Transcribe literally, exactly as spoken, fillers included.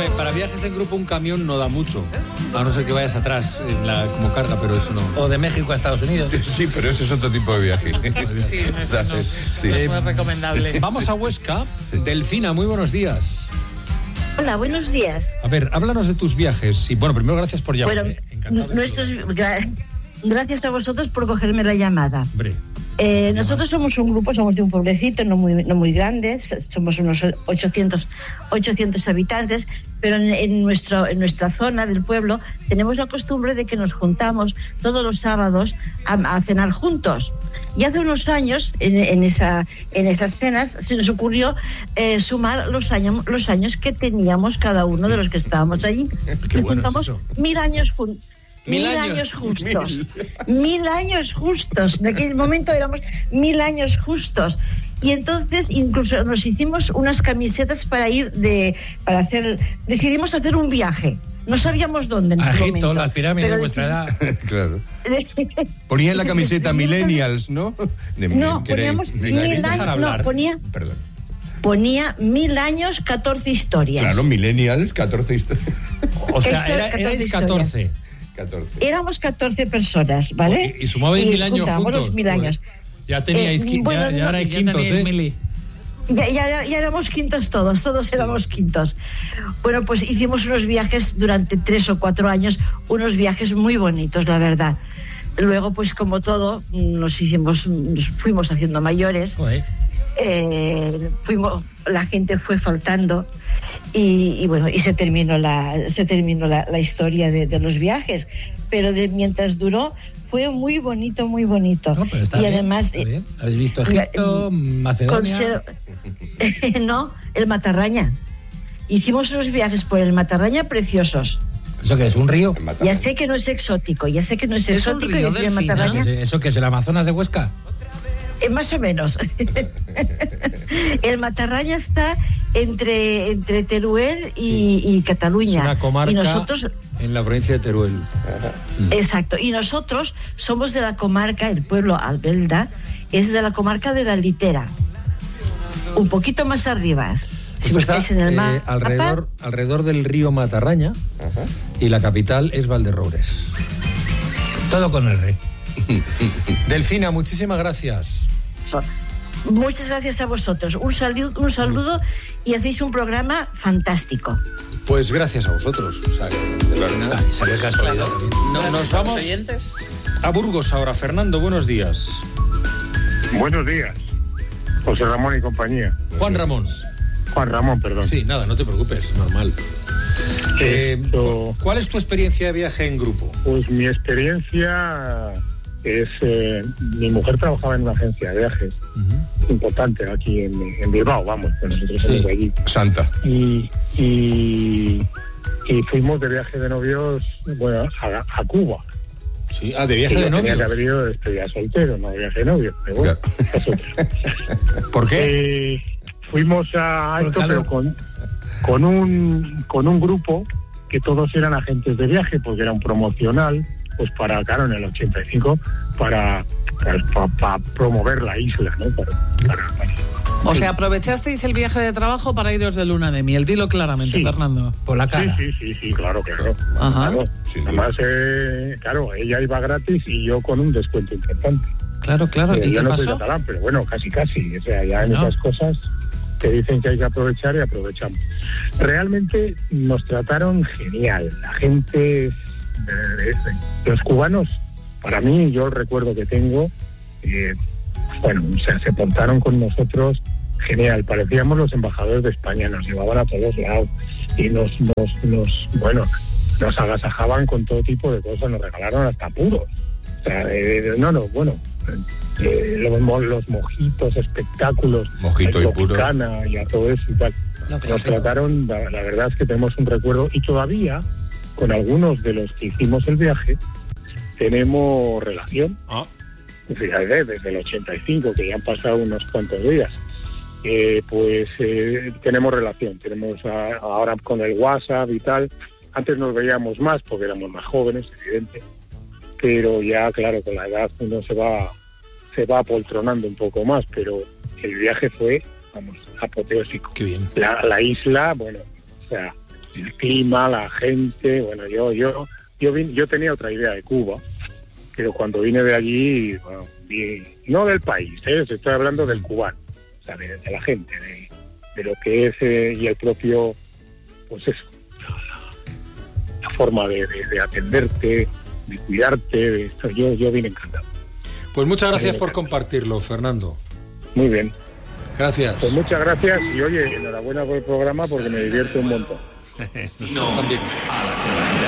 para viajes en grupo un camión no da mucho, a no ser que vayas atrás en la, como carga, pero eso no. O de México a Estados Unidos. Sí, pero eso es otro tipo de viaje. Sí, eso no, Sí. no es muy recomendable. Vamos a Huesca. Delfina, muy buenos días. Hola, buenos días. A ver, háblanos de tus viajes. Sí, bueno, primero gracias por llamar. Bueno, eh. Encantado. nuestros, gra- gracias a vosotros por cogerme la llamada. Hombre. Eh, nosotros somos un grupo, somos de un pueblecito no muy, no muy grande, somos unos ochocientos, ochocientos habitantes, pero en, en, nuestro, en nuestra zona del pueblo tenemos la costumbre de que nos juntamos todos los sábados a, a cenar juntos. Y hace unos años, en, en, esa, en esas cenas, se nos ocurrió eh, sumar los años, los años que teníamos cada uno de los que estábamos allí. Qué y bueno juntamos es eso. mil años juntos. Mil Mil, años. años justos, mil. mil años justos. En aquel momento éramos mil años justos. Y entonces incluso nos hicimos unas camisetas para ir de, para hacer, decidimos hacer un viaje. No sabíamos dónde en A ese Egipto, momento. las pirámides de pero vuestra edad. Claro. Ponía en la camiseta Millennials, ¿no? De, No, que era- poníamos de- mil dejar años, hablar. no, ponía, Perdón. ponía mil años, catorce historias. Claro, Millennials, catorce historias. O sea, Esto, era, catorce erais catorce. catorce. Éramos catorce personas, ¿vale? Y, y sumabais mil años juntábamos juntos. los mil años. Ya teníais, Eh, qui- bueno, ya, ya no, erais Sí, ya quintos, teníais ¿eh? mili. Ya, ya, ya éramos quintos todos, todos éramos quintos. Bueno, pues hicimos unos viajes durante tres o cuatro años, unos viajes muy bonitos, la verdad. Luego, pues como todo, nos hicimos, nos fuimos haciendo mayores, Joder. eh, fuimos, la gente fue faltando y, y bueno, y se terminó la, se terminó la, la historia de, de los viajes. Pero de, mientras duró, fue muy bonito, muy bonito. No, pero está y bien, además, está bien. ¿Habéis visto Egipto, Macedonia? Conser- no, el Matarraña. Hicimos unos viajes por el Matarraña preciosos. ¿Eso qué es? ¿Un río? Ya sé que no es exótico, ya sé que no es Es un exótico. río, y decir el Delfina. Matarraña, ¿Eso qué es? ¿El Amazonas de Huesca? eh, más o menos. El Matarraña está entre, entre Teruel y, y Cataluña. Es una comarca Y nosotros, en la provincia de Teruel. exacto, y nosotros somos de la comarca, el pueblo Albelda es de la comarca de la Litera. Un poquito más arriba. Si Esto está, buscáis en el eh, mapa, alrededor, alrededor del río Matarraña. Ajá. Y la capital es Valderroures. Todo con R. Delfina, muchísimas gracias. muchas gracias a vosotros. Un saludo, un saludo y hacéis un programa fantástico. Pues gracias a vosotros. O sea, que, de verdad. Ay, salió casualidad. No, nos Los vamos oyentes. a Burgos ahora. Fernando, buenos días. Buenos días, José Ramón y compañía. Juan Ramón. Juan Ramón, perdón. Sí, nada, no te preocupes, es normal. Eh, Esto- ¿Cuál es tu experiencia de viaje en grupo? Pues mi experiencia es, eh, mi mujer trabajaba en una agencia de viajes Uh-huh. importante aquí en, en Bilbao, vamos, que nosotros Sí. somos de allí. Santa. Y, y, y fuimos de viaje de novios, bueno, a, a Cuba. Sí, ah, de viaje Que de yo tenía que novios. haber ido de despedida soltero, no de viaje de novio. Pero bueno, Claro. es otra. ¿Por qué? Eh, fuimos a Por esto, calor. pero con, con un con un grupo que todos eran agentes de viaje, porque era un promocional, pues para, claro, en el ochenta y cinco, para, para, para, para promover la isla, ¿no? Para, para- para- O sea, aprovechasteis el viaje de trabajo para iros de luna de miel. Dilo claramente, Sí. Fernando. Por la Sí, cara. sí, sí, sí, claro, claro. Ajá. Claro. Sin duda. Además, eh, claro, ella iba gratis y yo con un descuento importante. Claro, claro. Eh, ¿Y yo qué no soy pasó? catalán, pero bueno, casi casi. O sea, ya hay No. muchas cosas que dicen que hay que aprovechar y aprovechamos. Realmente nos trataron genial. La gente, eh, los cubanos, para mí, yo el recuerdo que tengo, eh, bueno, o sea, se portaron con nosotros genial. Parecíamos los embajadores de España, nos llevaban a todos lados y nos, nos, nos bueno, nos agasajaban con todo tipo de cosas, nos regalaron hasta puros. O sea, eh, no, no, bueno, eh, los, mo- los mojitos, espectáculos, Mojito a y puro. Tropicana y a todo eso y tal. Lo Nos clásico. trataron, la, la verdad es que tenemos un recuerdo y todavía con algunos de los que hicimos el viaje tenemos relación. Ah. Fíjate, desde el ochenta y cinco, que ya han pasado unos cuantos días. Eh, pues eh, tenemos relación, tenemos a- ahora con el WhatsApp y tal. Antes nos veíamos más porque éramos más jóvenes, evidente, pero ya, claro, con la edad uno se va se va apoltronando un poco más, pero el viaje fue, vamos, apoteósico. Qué bien. La, la isla, bueno, o sea, el clima, la gente. Bueno, yo yo yo vin, yo tenía otra idea de Cuba, pero cuando vine de allí, bueno, vi, no del país, ¿eh? Estoy hablando del cubano, o sea, de, de la gente, de, de lo que es eh, y el propio, pues eso, la, la forma de, de, de atenderte, de cuidarte, de esto. Yo, yo vine encantado. Pues muchas gracias Vine por encantado. compartirlo, Fernando. Muy bien. Gracias. Pues muchas gracias y oye, enhorabuena por el programa porque me divierto un montón. También. A la felicidad.